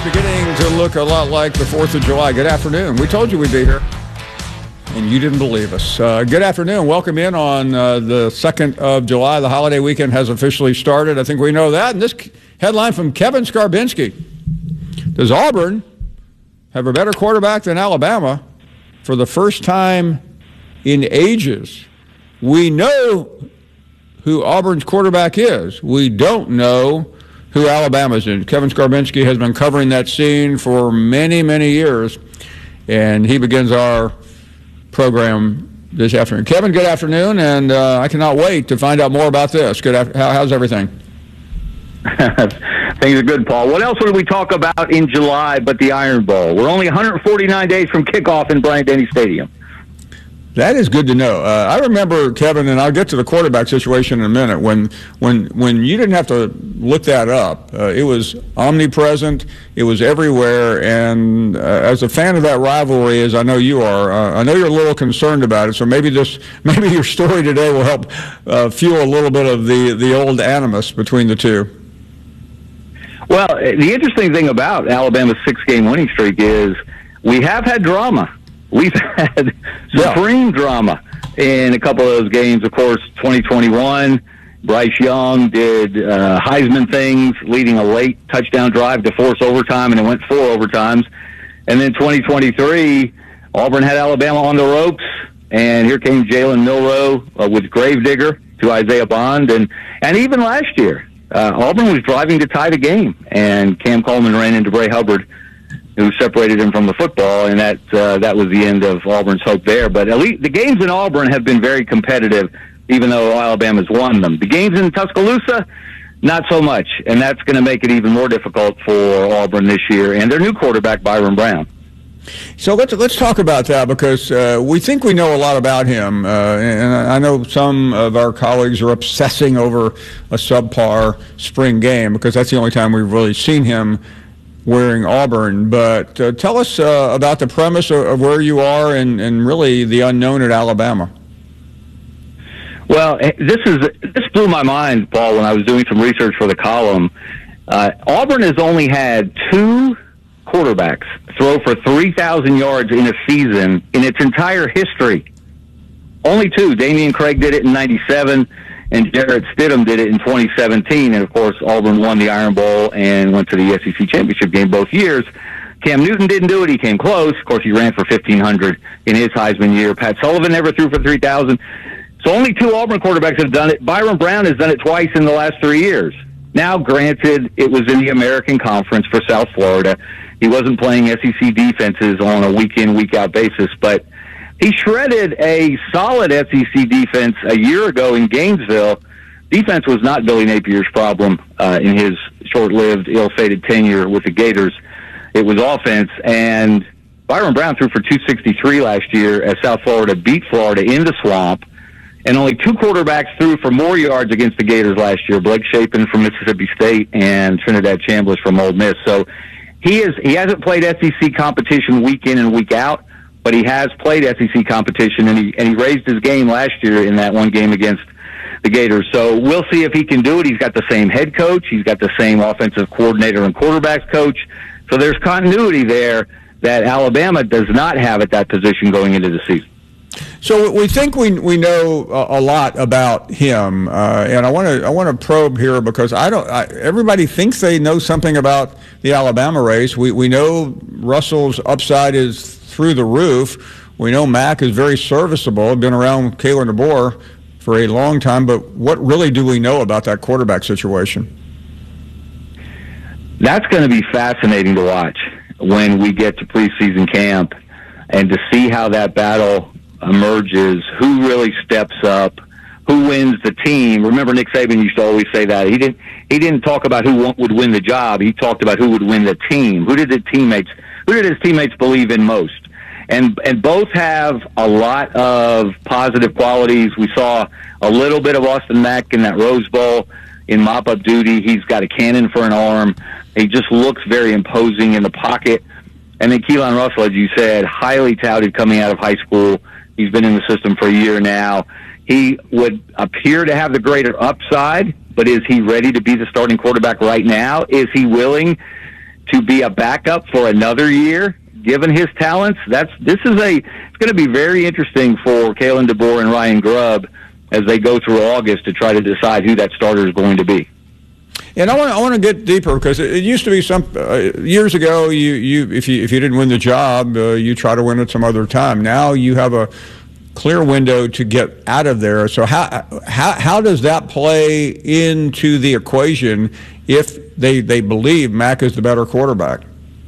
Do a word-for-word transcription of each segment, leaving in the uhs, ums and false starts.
beginning to look a lot like the fourth of July. Good afternoon. We told you we'd be here, and you didn't believe us. Uh, good afternoon. Welcome in on uh, the second of July. The holiday weekend has officially started. I think we know that. And this headline from Kevin Skarbinski. Does Auburn have a better quarterback than Alabama for the first time in ages? We know who Auburn's quarterback is. We don't know who Alabama's in. Kevin Skarbinski has been covering that scene for many, many years, and he begins our program this afternoon. Kevin, good afternoon, and uh, I cannot wait to find out more about this. Good. Af- how, how's everything? Things are good, Paul. What else would we talk about in July but the Iron Bowl? We're only one hundred forty-nine days from kickoff in Bryant-Denny Stadium. That is good to know. Uh, I remember, Kevin, and I'll get to the quarterback situation in a minute, when when when you didn't have to look that up. Uh, it was omnipresent. It was everywhere. And uh, as a fan of that rivalry, as I know you are, uh, I know you're a little concerned about it. So maybe this, maybe your story today will help uh, fuel a little bit of the, the old animus between the two. Well, the interesting thing about Alabama's six-game winning streak is we have had drama. We've had supreme yeah. drama in a couple of those games. Of course, twenty twenty-one, Bryce Young did uh, Heisman things, leading a late touchdown drive to force overtime, and it went four overtimes. And then twenty twenty-three, Auburn had Alabama on the ropes, and here came Jalen Milroe uh, with Gravedigger to Isaiah Bond. And, and even last year, uh, Auburn was driving to tie the game, and Cam Coleman ran into Bray Hubbard, who separated him from the football, and that uh, that was the end of Auburn's hope there. But at least the games in Auburn have been very competitive, even though Alabama's won them. The games in Tuscaloosa, not so much, and that's going to make it even more difficult for Auburn this year and their new quarterback, Byron Brown. So let's let's talk about that, because uh, we think we know a lot about him, uh, and I know some of our colleagues are obsessing over a subpar spring game, because that's the only time we've really seen him wearing Auburn. But uh, tell us uh, about the premise of, of where you are and, and really the unknown at Alabama. Well, this is this blew my mind, Paul, when I was doing some research for the column. Uh, Auburn has only had two quarterbacks throw for three thousand yards in a season in its entire history. Only two. Damian Craig did it in ninety-seven, and Jarrett Stidham did it in twenty seventeen. And, of course, Auburn won the Iron Bowl and went to the S E C championship game both years. Cam Newton didn't do it. He came close. Of course, he ran for fifteen hundred in his Heisman year. Pat Sullivan never threw for three thousand. So only two Auburn quarterbacks have done it. Byron Brown has done it twice in the last three years. Now, granted, it was in the American Conference for South Florida. He wasn't playing S E C defenses on a week-in, week-out basis, but he shredded a solid S E C defense a year ago in Gainesville. Defense was not Billy Napier's problem uh, in his short-lived, ill-fated tenure with the Gators. It was offense, and Byron Brown threw for two sixty-three last year as South Florida beat Florida in the Swamp, and only two quarterbacks threw for more yards against the Gators last year, Blake Shapen from Mississippi State and Trinidad Chambliss from Ole Miss. So he is he hasn't played S E C competition week in and week out, but he has played S E C competition, and he and he raised his game last year in that one game against the Gators. So we'll see if he can do it. He's got the same head coach. He's got the same offensive coordinator and quarterbacks coach. So there's continuity there that Alabama does not have at that position going into the season. So we think we we know a lot about him, uh, and I want to I want to probe here, because I don't. I, everybody thinks they know something about the Alabama race. We we know Russell's upside is through the roof. We know Mack is very serviceable. Been around Kalen DeBoer for a long time, but what really do we know about that quarterback situation? That's going to be fascinating to watch when we get to preseason camp, and to see how that battle emerges, who really steps up, who wins the team. Remember, Nick Saban used to always say that. He didn't he didn't talk about who would win the job. He talked about who would win the team. Who did the teammates who did his teammates believe in most? And and both have a lot of positive qualities. We saw a little bit of Austin Mack in that Rose Bowl in mop-up duty. He's got a cannon for an arm. He just looks very imposing in the pocket. And then Keelan Russell, as you said, highly touted coming out of high school. He's been in the system for a year now. He would appear to have the greater upside, but is he ready to be the starting quarterback right now? Is he willing to be a backup for another year, given his talents. That's this is a it's going to be very interesting for Kalen DeBoer and Ryan Grubb as they go through August to try to decide who that starter is going to be. And I want I want to get deeper because it, it used to be some uh, years ago. You, you if you if you didn't win the job, uh, you try to win it some other time. Now you have a clear window to get out of there. So how how how does that play into the equation if they they believe Mac is the better quarterback?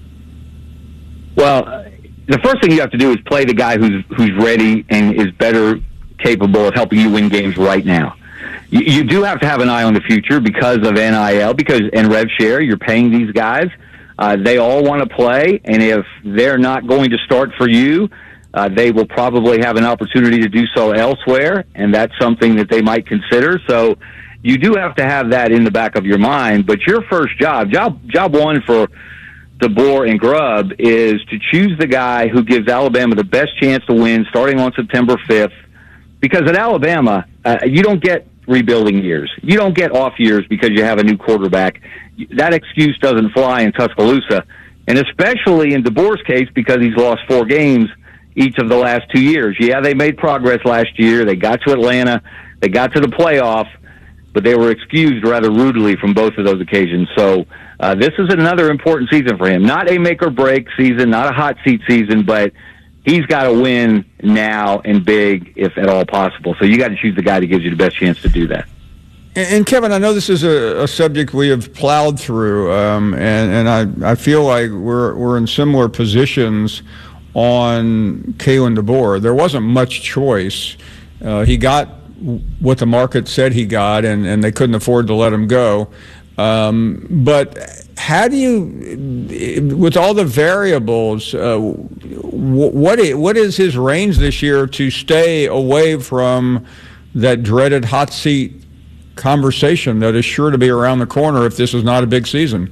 Well, the first thing you have to do is play the guy who's who's ready and is better capable of helping you win games right now. You, you do have to have an eye on the future because of N I L, because and rev share. You're paying these guys; uh, they all want to play, and if they're not going to start for you, uh, they will probably have an opportunity to do so elsewhere, and that's something that they might consider. So, you do have to have that in the back of your mind. But your first job, job, job one for DeBoer and Grubb is to choose the guy who gives Alabama the best chance to win starting on September fifth. Because at Alabama, uh, you don't get rebuilding years. You don't get off years because you have a new quarterback. That excuse doesn't fly in Tuscaloosa, and especially in DeBoer's case because he's lost four games each of the last two years. Yeah, they made progress last year. They got to Atlanta. They got to the playoff, but they were excused rather rudely from both of those occasions. So uh, this is another important season for him. Not a make-or-break season, not a hot seat season, but he's got to win now and big if at all possible. So you got to choose the guy that gives you the best chance to do that. And, and Kevin, I know this is a, a subject we have plowed through, um, and, and I, I feel like we're we're in similar positions on Kalen DeBoer. There wasn't much choice. Uh, he got what the market said he got, and, and they couldn't afford to let him go. Um, but how do you, with all the variables, uh, what is, what is his range this year to stay away from that dreaded hot seat conversation that is sure to be around the corner if this is not a big season?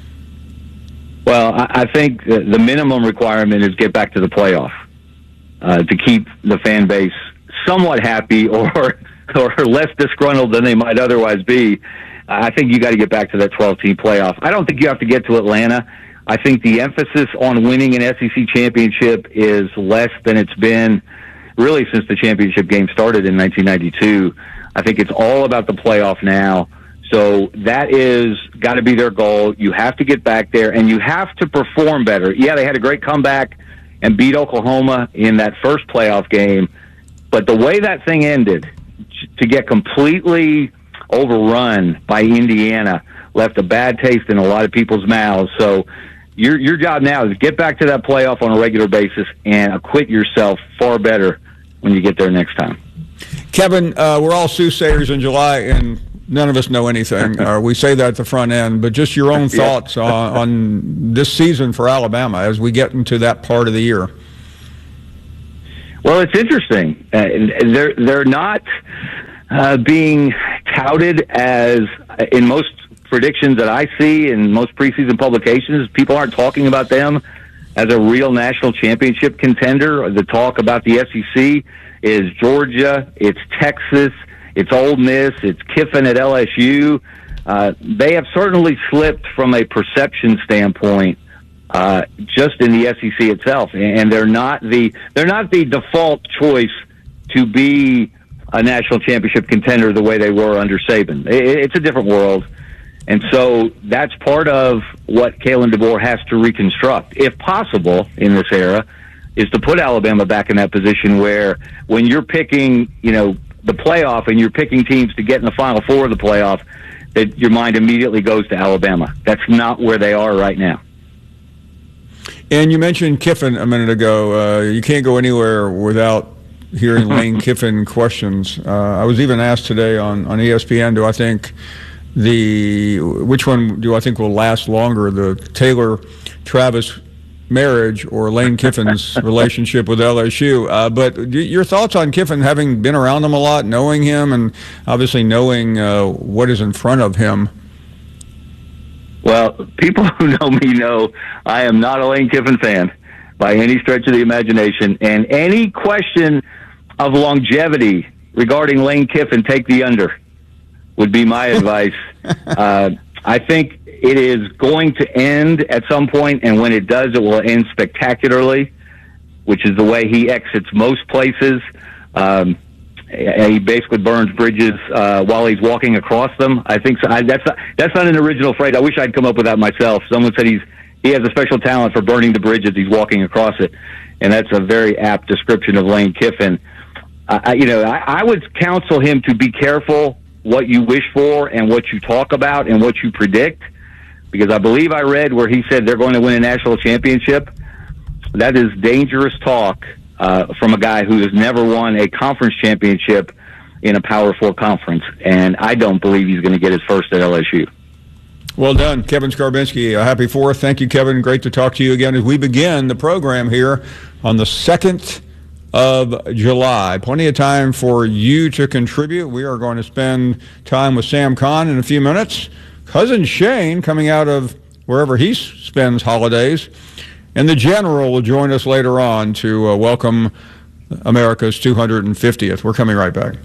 Well, I think the minimum requirement is get back to the playoff uh, to keep the fan base somewhat happy or or less disgruntled than they might otherwise be. I think you got to get back to that twelve-team playoff. I don't think you have to get to Atlanta. I think the emphasis on winning an S E C championship is less than it's been really since the championship game started in nineteen ninety-two. I think it's all about the playoff now. So that is got to be their goal. You have to get back there, and you have to perform better. Yeah, they had a great comeback and beat Oklahoma in that first playoff game, but the way that thing ended, to get completely overrun by Indiana, left a bad taste in a lot of people's mouths. So your your job now is get back to that playoff on a regular basis and acquit yourself far better when you get there next time. Kevin, uh, we're all soothsayers in July, and none of us know anything. uh, we say that at the front end, but just your own thoughts yeah. on, on this season for Alabama as we get into that part of the year. Well, it's interesting. Uh, they're they're not uh, being touted as, in most predictions that I see in most preseason publications, people aren't talking about them as a real national championship contender. The talk about the S E C is Georgia, it's Texas, it's Ole Miss, it's Kiffin at L S U. Uh, they have certainly slipped from a perception standpoint, uh, just in the S E C itself, and they're not the they're not the default choice to be a national championship contender the way they were under Saban. It's a different world, and so that's part of what Kalen DeBoer has to reconstruct, if possible, in this era, is to put Alabama back in that position where when you're picking, you know, the playoff and you're picking teams to get in the Final Four of the playoff, that your mind immediately goes to Alabama. That's not where they are right now. And you mentioned Kiffin a minute ago. Uh, you can't go anywhere without hearing Lane Kiffin questions. Uh, I was even asked today on, on E S P N, do I think the, which one do I think will last longer, the Taylor-Travis marriage or Lane Kiffin's relationship with L S U? Uh, but your thoughts on Kiffin, having been around him a lot, knowing him, and obviously knowing uh, what is in front of him? Well, people who know me know I am not a Lane Kiffin fan by any stretch of the imagination. And any question of longevity regarding Lane Kiffin, take the under, would be my advice. Uh, I think it is going to end at some point, and when it does, it will end spectacularly, which is the way he exits most places. Um, he basically burns bridges uh, while he's walking across them. I think so. I, that's not, that's not an original phrase. I wish I'd come up with that myself. Someone said he's he has a special talent for burning the bridge as he's walking across it, and that's a very apt description of Lane Kiffin. Uh, you know, I, I would counsel him to be careful what you wish for and what you talk about and what you predict, because I believe I read where he said they're going to win a national championship. That is dangerous talk uh, from a guy who has never won a conference championship in a Power Four conference, and I don't believe he's going to get his first at L S U. Well done, Kevin Skarbinski. Uh, happy Fourth. Thank you, Kevin. Great to talk to you again as we begin the program here on the second of July. Plenty of time for you to contribute. We are going to spend time with Sam Kahn in a few minutes. Cousin Shane, coming out of wherever he spends holidays, and the General will join us later on to uh, welcome America's two hundred fiftieth. We're coming right back.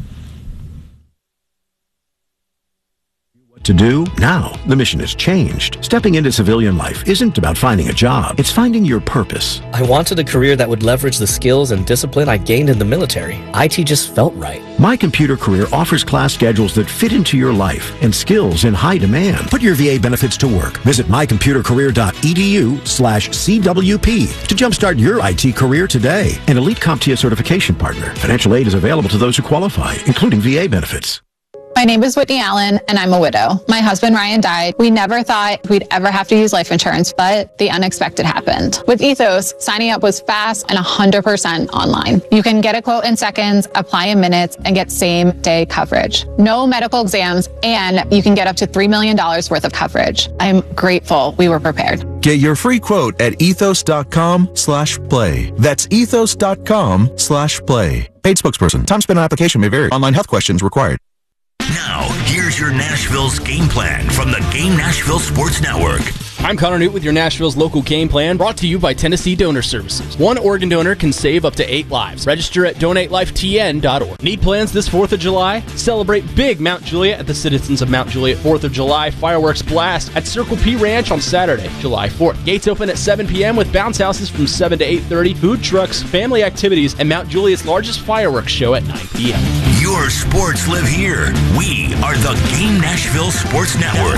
To do? Now, the mission has changed. Stepping into civilian life isn't about finding a job. It's finding your purpose. I wanted a career that would leverage the skills and discipline I gained in the military. I T just felt right. My Computer Career offers class schedules that fit into your life and skills in high demand. Put your V A benefits to work. Visit mycomputercareer.edu slash CWP to jumpstart your I T career today. An Elite CompTIA certification partner. Financial aid is available to those who qualify, including V A benefits. My name is Whitney Allen, and I'm a widow. My husband, Ryan, died. We never thought we'd ever have to use life insurance, but the unexpected happened. With Ethos, signing up was fast and one hundred percent online. You can get a quote in seconds, apply in minutes, and get same-day coverage. No medical exams, and you can get up to three million dollars worth of coverage. I'm grateful we were prepared. Get your free quote at ethos.com slash play. That's ethos.com slash play. Paid spokesperson. Time spent on application may vary. Online health questions required. Now, here's your Nashville's game plan from the Game Nashville Sports Network. I'm Connor Newt with your Nashville's local game plan, brought to you by Tennessee Donor Services. One organ donor can save up to eight lives. Register at donate life t n dot org. Need plans this fourth of July? Celebrate big Mount Juliet at the Citizens of Mount Juliet fourth of July Fireworks Blast at Circle P Ranch on Saturday, July fourth. Gates open at seven p.m. with bounce houses from seven to eight thirty, food trucks, family activities, and Mount Juliet's largest fireworks show at nine p.m. Your sports live here. We are the Game Nashville Sports Network.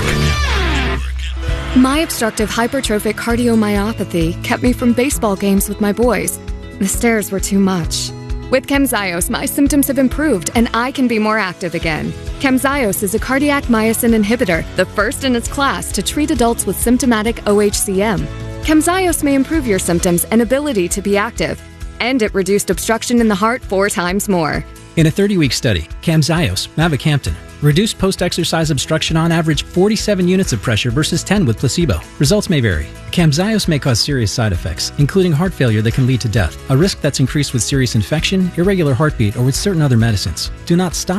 My obstructive hypertrophic cardiomyopathy kept me from baseball games with my boys. The stairs were too much. With Camzyos, my symptoms have improved and I can be more active again. Camzyos is a cardiac myosin inhibitor, the first in its class to treat adults with symptomatic O H C M. Camzyos may improve your symptoms and ability to be active, and it reduced obstruction in the heart four times more. In a thirty-week study, Camzyos, mavacamten, reduced post-exercise obstruction on average forty-seven units of pressure versus ten with placebo. Results may vary. Camzyos may cause serious side effects, including heart failure that can lead to death, a risk that's increased with serious infection, irregular heartbeat, or with certain other medicines. Do not stop